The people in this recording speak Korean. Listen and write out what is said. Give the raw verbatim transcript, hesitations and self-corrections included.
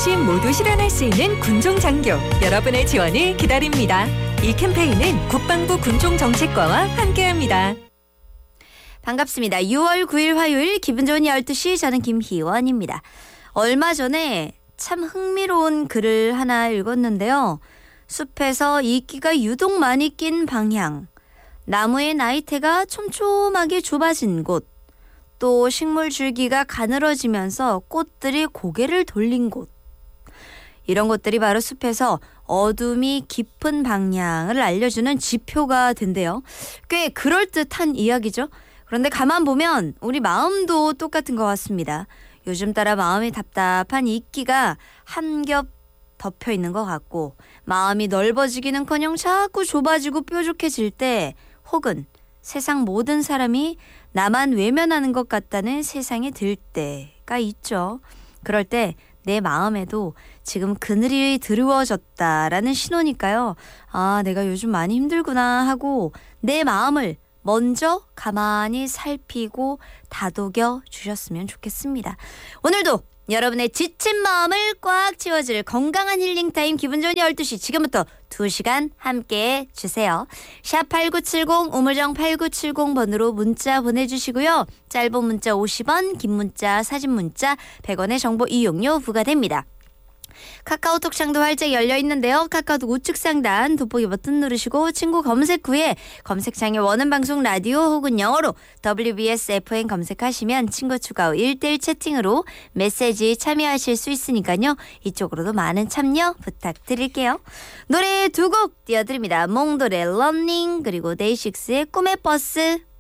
어르신 모두 실현할 수 있는 군종장교, 여러분의 지원을 기다립니다. 이 캠페인은 국방부 군종정책과와 함께합니다. 반갑습니다. 유월 구일 화요일 기분 좋은 열두 시, 저는 김희원입니다. 얼마 전에 참 흥미로운 글을 하나 읽었는데요. 숲에서 이끼가 유독 많이 낀 방향, 나무의 나이테가 촘촘하게 좁아진 곳, 또 식물 줄기가 가늘어지면서 꽃들이 고개를 돌린 곳, 이런 것들이 바로 숲에서 어둠이 깊은 방향을 알려주는 지표가 된대요. 꽤 그럴듯한 이야기죠. 그런데 가만 보면 우리 마음도 똑같은 것 같습니다. 요즘 따라 마음이 답답한 이끼가 한 겹 덮여 있는 것 같고, 마음이 넓어지기는커녕 자꾸 좁아지고 뾰족해질 때, 혹은 세상 모든 사람이 나만 외면하는 것 같다는 세상이 들 때가 있죠. 그럴 때 내 마음에도 지금 그늘이 드리워졌다라는 신호니까요. 아, 내가 요즘 많이 힘들구나 하고 내 마음을 먼저 가만히 살피고 다독여 주셨으면 좋겠습니다. 오늘도 여러분의 지친 마음을 꽉 채워줄 건강한 힐링타임 기분 좋은 열두 시, 지금부터 두 시간 함께해 주세요. 샵 팔구칠공, 우물정 팔구칠공 번으로 문자 보내주시고요. 짧은 문자 오십 원, 긴 문자, 사진 문자 백 원의 정보 이용료 부과됩니다. 카카오톡 창도 활짝 열려 있는데요. 카카오톡 우측 상단 돋보기 버튼 누르시고 친구 검색 후에 검색창에 원하는 방송 라디오 혹은 영어로 더블유비에스 에프엠 검색하시면 친구 추가 후 일 대일 채팅으로 메시지 참여하실 수 있으니까요. 이쪽으로도 많은 참여 부탁드릴게요. 노래 두 곡 띄워드립니다. 몽돌의 러닝, 그리고 데이식스의 꿈의 버스.